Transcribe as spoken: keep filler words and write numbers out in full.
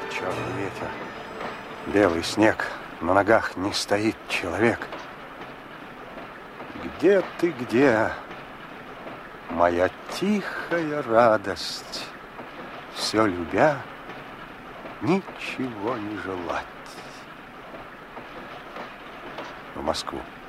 Черный ветер, белый снег, на ногах не стоит человек. Где ты, где, моя тихая радость, все любя, ничего не желать? В Москву.